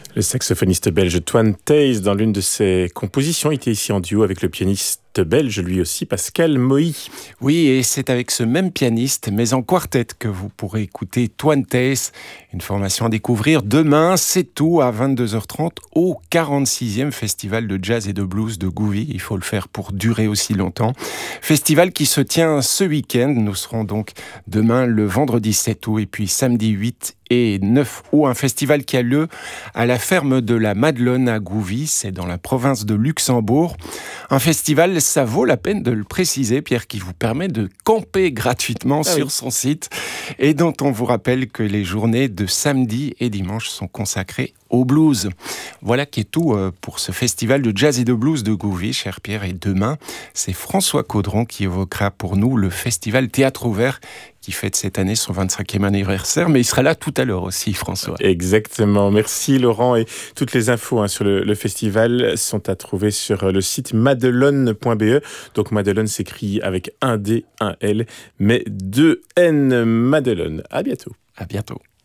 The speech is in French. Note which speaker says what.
Speaker 1: Le saxophoniste belge Toine Thijs, dans l'une de ses compositions, était ici en duo avec le pianiste belge, lui aussi, Pascal Moï.
Speaker 2: Oui, et c'est avec ce même pianiste, mais en quartet, que vous pourrez écouter Toine Thijs, une formation à découvrir demain, c'est tout, à 22h30, au 46e Festival de Jazz et de Blues de Gouvy. Il faut le faire pour durer aussi longtemps. Festival qui se tient ce week-end. Nous serons donc demain le vendredi 7 août et puis samedi 8 et 9 août, un festival qui a lieu à la ferme de la Madelonne à Gouvy, c'est dans la province de Luxembourg. Un festival, ça vaut la peine de le préciser, Pierre, qui vous permet de camper gratuitement sur son site et dont on vous rappelle que les journées de samedi et dimanche sont consacrées au blues. Voilà qui est tout pour ce festival de jazz et de blues de Gouvy, cher Pierre. Et demain, c'est François Caudron qui évoquera pour nous le festival Théâtre Ouvert qui fête cette année son 25e anniversaire, mais il sera là tout à l'heure aussi, François.
Speaker 1: Exactement. Merci Laurent. Et toutes les infos sur le festival sont à trouver sur le site madelonne.be. Donc Madelonne s'écrit avec un D, un L, mais deux N. Madelonne. À bientôt.
Speaker 2: À bientôt.